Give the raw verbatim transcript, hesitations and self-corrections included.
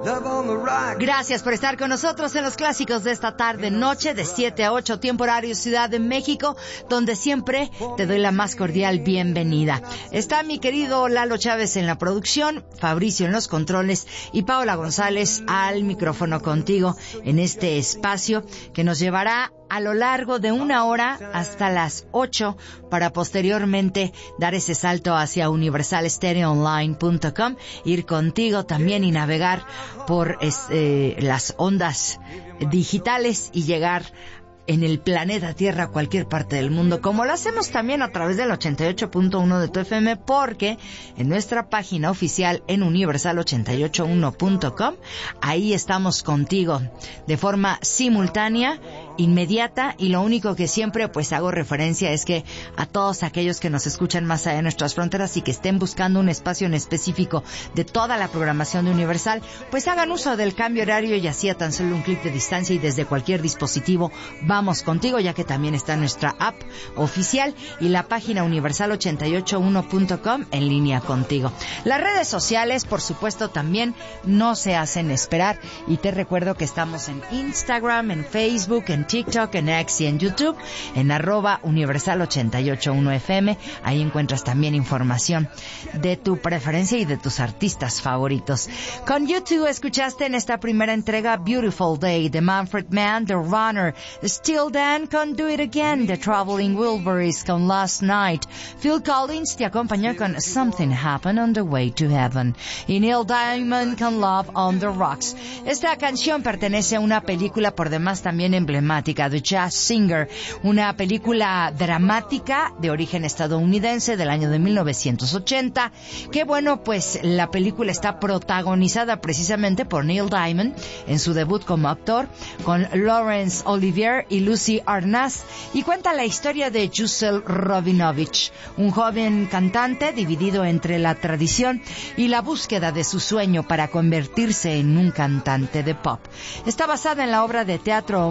Gracias por estar con nosotros en los clásicos de esta tarde, noche, de siete a ocho, tiempo horario Ciudad de México, donde siempre te doy la más cordial bienvenida. Está mi querido Lalo Chávez en la producción, Fabricio en los controles y Paola González al micrófono contigo en este espacio que nos llevará a lo largo de una hora hasta las ocho para posteriormente dar ese salto hacia universal stereo online punto com, ir contigo también y navegar por eh, las ondas digitales y llegar en el planeta Tierra a cualquier parte del mundo, como lo hacemos también a través del ochenta y ocho punto uno de tu F M, porque en nuestra página oficial en universal ochenta y ocho uno punto com, ahí estamos contigo de forma simultánea, inmediata, y lo único que siempre pues hago referencia es que a todos aquellos que nos escuchan más allá de nuestras fronteras y que estén buscando un espacio en específico de toda la programación de Universal, pues hagan uso del cambio horario y así a tan solo un clic de distancia y desde cualquier dispositivo vamos contigo, ya que también está nuestra app oficial y la página universal ochenta y ocho uno punto com en línea contigo. Las redes sociales, por supuesto, también no se hacen esperar y te recuerdo que estamos en Instagram, en Facebook, en TikTok, en X y en YouTube, en arroba universal ochenta y ocho uno F M. Ahí encuentras también información de tu preferencia y de tus artistas favoritos. Con YouTube escuchaste en esta primera entrega Beautiful Day de Manfred Mann, The Runner, Still Dan con Do It Again, The Traveling Wilburys con Last Night. Phil Collins te acompañó con Something Happened on the Way to Heaven y Neil Diamond con Love on the Rocks. Esta canción pertenece a una película por demás también emblemática, The Jazz Singer, una película dramática de origen estadounidense del año de mil novecientos ochenta, que bueno, pues la película está protagonizada precisamente por Neil Diamond en su debut como actor, con Laurence Olivier y Lucy Arnaz, y cuenta la historia de Jusel Robinovich, un joven cantante dividido entre la tradición y la búsqueda de su sueño para convertirse en un cantante de pop. Está basada en la obra de teatro